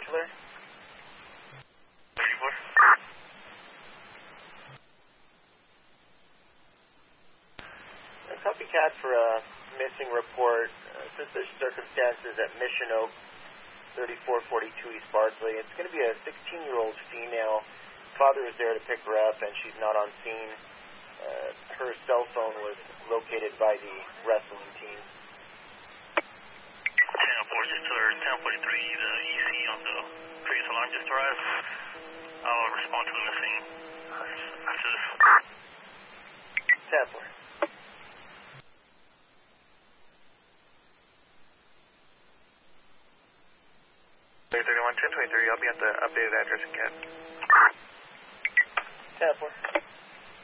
Sampler. A copycat for a missing report. Suspicious circumstances at Mission Oak, 3442 East Bardsley. It's going to be a 16-year-old female. Father is there to pick her up, and she's not on scene. Her cell phone was located by the wrestling team. 1043, the EC on the previous alarm just arrived. I'll respond to the missing after this. Sampler. 31, 1023, I'll be at the updated address again. Sampler.